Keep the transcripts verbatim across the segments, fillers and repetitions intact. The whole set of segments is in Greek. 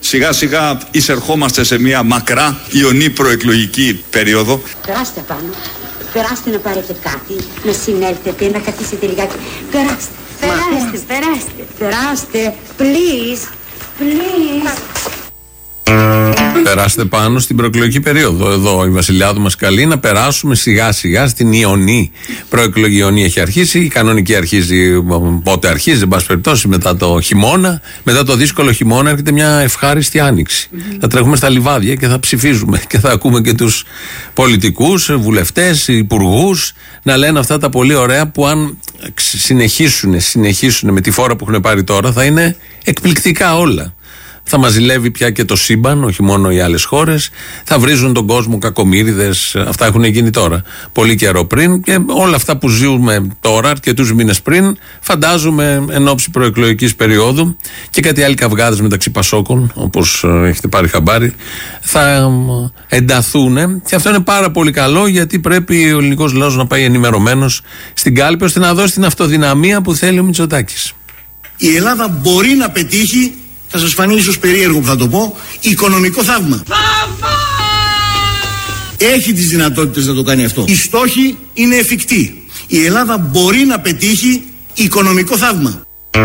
Σιγά σιγά εισερχόμαστε σε μια μακρά ιονή προεκλογική περίοδο. Περάστε πάνω, περάστε να πάρετε κάτι, να συνέλθετε, να καθίσετε λιγάκι. Περάστε, περάστε, περάστε, περάστε, please, please. Περάστε πάνω στην προεκλογική περίοδο. Εδώ η Βασιλιάδου μας καλεί να περάσουμε σιγά σιγά στην ιονή προεκλογική. Ιονή έχει αρχίσει, η κανονική αρχίζει πότε αρχίζει, εν πάση περιπτώσει, μετά το χειμώνα. Μετά το δύσκολο χειμώνα έρχεται μια ευχάριστη άνοιξη. Mm-hmm. Θα τρέχουμε στα λιβάδια και θα ψηφίζουμε και θα ακούμε και τους πολιτικούς, βουλευτές, υπουργούς να λένε αυτά τα πολύ ωραία που αν συνεχίσουν, συνεχίσουν με τη φόρα που έχουν πάρει τώρα θα είναι εκπληκτικά όλα. Θα μας ζηλεύει πια και το σύμπαν, όχι μόνο οι άλλες χώρες. Θα βρίζουν τον κόσμο κακομοίριδες. Αυτά έχουν γίνει τώρα. Πολύ καιρό πριν και όλα αυτά που ζούμε τώρα, αρκετούς μήνες πριν, φαντάζομαι εν ώψη προεκλογικής περίοδου και κάτι άλλοι καυγάδες μεταξύ Πασόκων, όπως έχετε πάρει χαμπάρι, θα ενταθούν. Και αυτό είναι πάρα πολύ καλό γιατί πρέπει ο ελληνικός λαός να πάει ενημερωμένος στην κάλπη ώστε να δώσει την αυτοδυναμία που θέλει ο Μητσοτάκης. Η Ελλάδα μπορεί να πετύχει. Θα σας φανεί ίσως περίεργο που θα το πω, οικονομικό θαύμα. Θαύμα! Έχει τις δυνατότητες να το κάνει αυτό. Οι στόχοι είναι εφικτοί. Η Ελλάδα μπορεί να πετύχει οικονομικό θαύμα.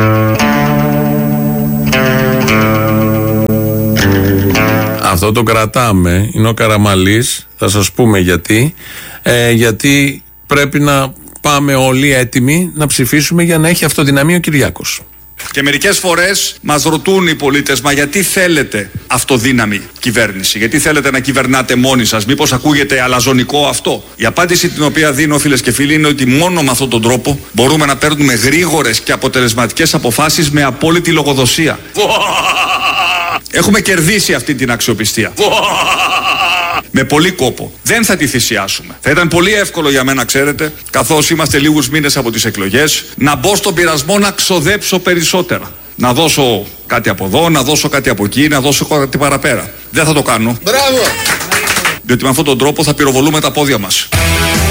Αυτό το κρατάμε. Είναι ο Καραμαλής. Θα σας πούμε γιατί. Ε, γιατί πρέπει να πάμε όλοι έτοιμοι να ψηφίσουμε για να έχει αυτοδυναμία ο Κυριάκος. Και μερικές φορές μας ρωτούν οι πολίτες, μα γιατί θέλετε αυτοδύναμη κυβέρνηση, γιατί θέλετε να κυβερνάτε μόνοι σας, μήπως ακούγεται αλαζονικό αυτό? Η απάντηση την οποία δίνω, φίλες και φίλοι, είναι ότι μόνο με αυτόν τον τρόπο μπορούμε να παίρνουμε γρήγορες και αποτελεσματικές αποφάσεις με απόλυτη λογοδοσία. Έχουμε κερδίσει αυτή την αξιοπιστία. Με πολύ κόπο. Δεν θα τη θυσιάσουμε. Θα ήταν πολύ εύκολο για μένα, ξέρετε, καθώς είμαστε λίγους μήνες από τις εκλογές, να μπω στον πειρασμό να ξοδέψω περισσότερα. Να δώσω κάτι από εδώ, να δώσω κάτι από εκεί, να δώσω κάτι παραπέρα. Δεν θα το κάνω. Μπράβο! Διότι με αυτόν τον τρόπο θα πυροβολούμε τα πόδια μας.